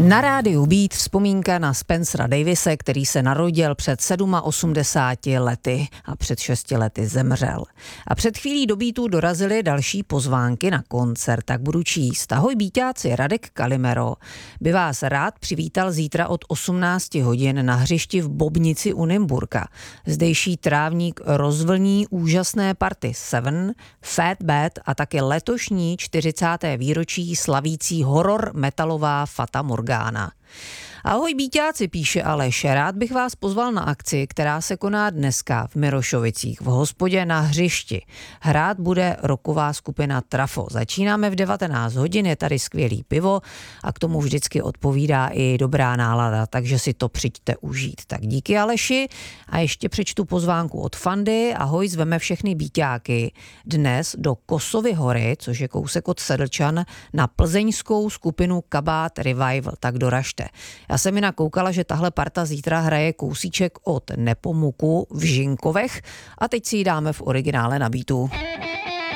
Na rádiu Beat vzpomínka na Spencera Davise, který se narodil před 87 lety a před 6 lety zemřel. A před chvílí do Beatu dorazily další pozvánky na koncert, tak budu číst. Ahoj Beatáci, Radek Kalimero by vás rád přivítal zítra od 18 hodin na hřišti v Bobnici u Nymburka. Zdejší trávník rozvlní úžasné party Seven, Fat Bad a také letošní 40. výročí slavící horor metalová Fata Morgana. Ahoj Bíťáci, píše Aleš, rád bych vás pozval na akci, která se koná dneska v Mirošovicích v hospodě na hřišti. Hrát bude rocková skupina Trafo. Začínáme v 19 hodin, je tady skvělý pivo a k tomu vždycky odpovídá i dobrá nálada, takže si to přijďte užít. Tak díky Aleši a ještě přečtu pozvánku od Fandy. Ahoj, zveme všechny Bíťáky dnes do Kosovy hory, což je kousek od Sedlčan, na plzeňskou skupinu Kabát Revival, tak doražte. Já jsem mi nakoukala, že tahle parta zítra hraje kousíček od Nepomuku v Žinkovech a teď si ji dáme v originále na Beatu.